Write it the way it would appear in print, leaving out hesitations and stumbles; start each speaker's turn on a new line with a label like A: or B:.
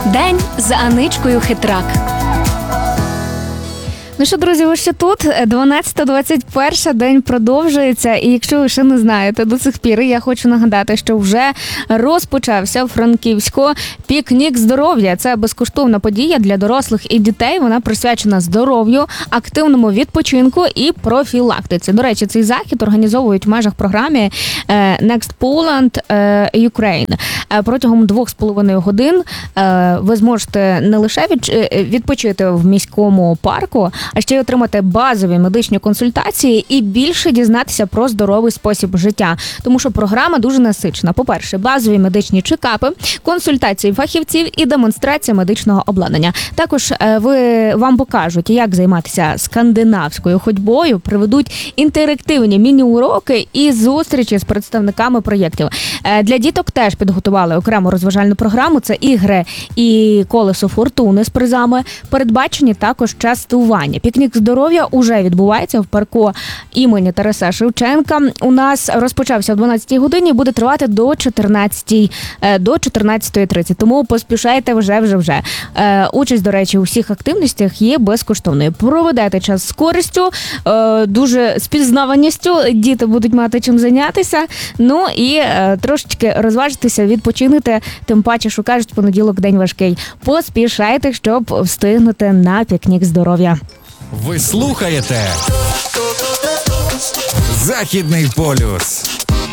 A: День з Аничкою Хитрак. Ну що, друзі, ви ще тут? 12-21 день продовжується. І якщо ви ще не знаєте до цих пір, я хочу нагадати, що вже розпочався у Франківську пікнік здоров'я. Це безкоштовна подія для дорослих і дітей. Вона присвячена здоров'ю, активному відпочинку і профілактиці. До речі, цей захід організовують в межах програми Next Poland Ukraine. Протягом 2,5 годин ви зможете не лише відпочити в міському парку, а ще й отримати базові медичні консультації і більше дізнатися про здоровий спосіб життя. Тому що програма дуже насичена. По-перше, базові медичні чекапи, консультації фахівців і демонстрація медичного обладнання. Також вам покажуть, як займатися скандинавською ходьбою, приведуть інтерактивні міні-уроки і зустрічі з представниками проєктів. Для діток теж підготували окрему розважальну програму. Це ігри і колесо фортуни з призами. Передбачені також частування. Пікнік здоров'я уже відбувається в парку імені Тараса Шевченка. У нас розпочався о 12-й годині, буде тривати до 14:30. Тому поспішайте вже. Участь, до речі, у всіх активностях є безкоштовною. Проведете час з користю, дуже з пізнаваністю, діти будуть мати чим зайнятися. Ну і трошечки розважитися, відпочинете, тим паче, що кажуть, понеділок день важкий. Поспішайте, щоб встигнути на пікнік здоров'я.
B: Ви слухаєте Західний полюс.